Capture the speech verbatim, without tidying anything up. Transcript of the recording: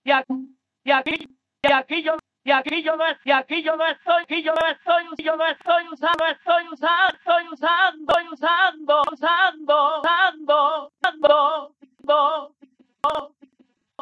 y aquí, y aquí, y aquí yo, y aquí yo no, y aquí yo no estoy, y yo no estoy, yo no estoy usando, estoy usando.